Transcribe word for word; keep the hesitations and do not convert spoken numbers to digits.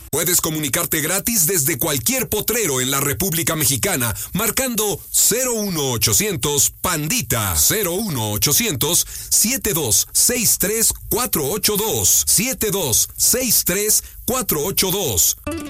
Puedes comunicarte gratis desde cualquier potrero en la República Mexicana, marcando cero uno ochocientos Pandita, cero uno ochocientos siete dos seis tres cuatro ocho dos, siete dos seis tres cuatro ocho dos.